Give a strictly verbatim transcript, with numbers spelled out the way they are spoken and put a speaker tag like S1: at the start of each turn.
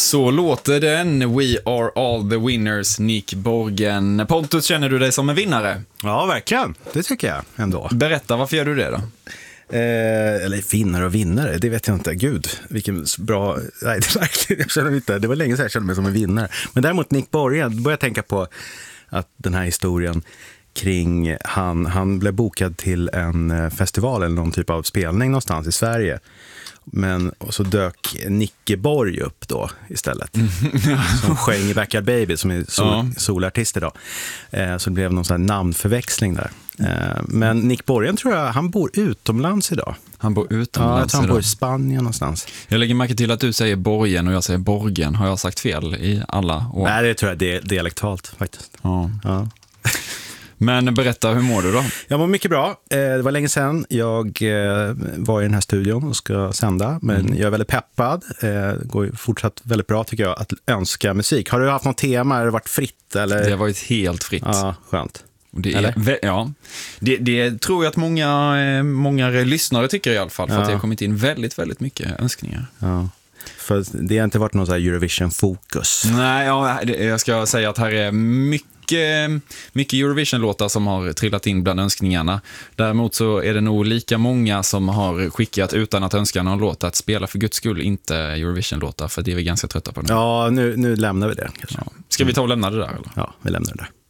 S1: Så låter den. We are all the winners, Nick Borgen. Pontus, känner du dig som en vinnare?
S2: Ja, verkligen. Det tycker jag ändå.
S1: Berätta, varför gör du det då?
S2: Eh, eller vinnare och vinnare, det vet jag inte. Gud, vilken bra... Nej, det, verkligen, jag känner inte. Det var länge sedan jag kände mig som en vinnare. Men däremot Nick Borgen, börjar jag tänka på att den här historien kring... Han, han blev bokad till en festival eller någon typ av spelning någonstans i Sverige. Men och så dök Nicke Borg upp då istället. Som sjöng i Backyard Baby, som är sol, ja. solartist idag. Eh, så det blev någon sån här namnförväxling där. Eh, men Nick Borgen tror jag, han bor utomlands idag.
S1: Han bor utomlands
S2: Ja, jag tror han
S1: idag.
S2: bor i Spanien någonstans.
S1: Jag lägger märke till att du säger Borgen och jag säger Borgen. Har jag sagt fel i alla år?
S2: Nej, det tror jag det är dialektalt faktiskt.
S1: Ja.
S2: Ja.
S1: Men berätta, hur mår du då?
S2: Jag mår mycket bra. Det var länge sedan jag var i den här studion och ska sända. Men mm. jag är väldigt peppad. Det går fortsatt väldigt bra tycker jag att önska musik. Har du haft något tema? Har det varit fritt? Eller?
S1: Det har varit helt fritt.
S2: Ja, skönt.
S1: Det är, ja, det, det tror jag att många, många lyssnare tycker i alla fall. För ja. att det har kommit in väldigt, väldigt mycket önskningar.
S2: Ja. För det har inte varit någon så här Eurovision-fokus.
S1: Nej, ja, jag ska säga att här är mycket mycket Eurovision-låtar som har trillat in bland önskningarna. Däremot så är det nog lika många som har skickat utan att önska någon låt att spela för guds skull inte Eurovision-låtar, för det är vi ganska trötta på nu.
S2: Ja, nu, nu lämnar vi det kanske.
S1: Ja. Ska vi ta och lämna det där eller?
S2: Ja, vi lämnar det där.